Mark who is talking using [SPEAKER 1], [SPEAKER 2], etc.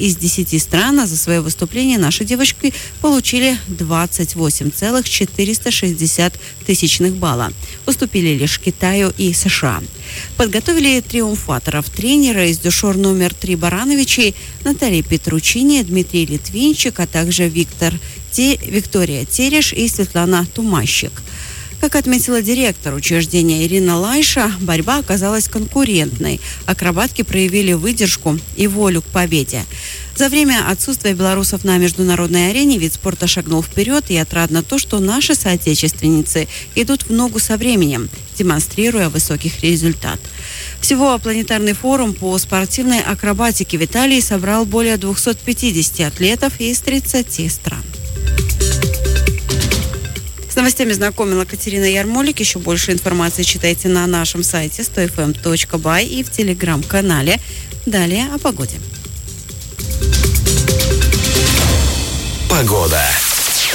[SPEAKER 1] из 10 стран, а за свое выступление наши девочки получили 28,460 балла. Уступили лишь Китаю и США. Подготовили триумфаторов тренера из дюшор номер 3 Барановичей Наталья Петручини, Дмитрий Литвинчик, а также Виктория Тереш и Светлана Тумащик. Как отметила директор учреждения Ирина Лайша, борьба оказалась конкурентной. Акробатки проявили выдержку и волю к победе. За время отсутствия белорусов на международной арене вид спорта шагнул вперед, и отрадно то, что наши соотечественницы идут в ногу со временем, демонстрируя высокий результат. Всего планетарный форум по спортивной акробатике в Италии собрал более 250 атлетов из 30 стран. С новостями знакомила Катерина Ярмолик. Еще больше информации читайте на нашем сайте 100fm.by и в телеграм-канале. Далее о погоде.
[SPEAKER 2] Погода.